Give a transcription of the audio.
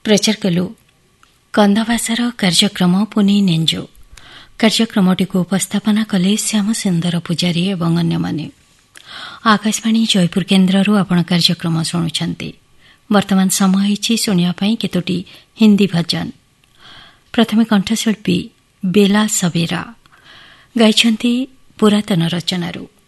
प्रचार कलु कंदभाषार कार्यक्रम पुनी नेंजो कार्यक्रमटी उपस्थापना कले श्याम सुंदर पुजारी एवं अन्यमाने। आकाशवाणी जयपुर केन्द्ररू आपण कार्यक्रम शुणुछंती। वर्तमान समय होईछि सुनिया पई केतोटी हिंदी भजन। प्रथमे कंठशिल्पी बेला सवेरा गाइछंती पुरातन रचनारू।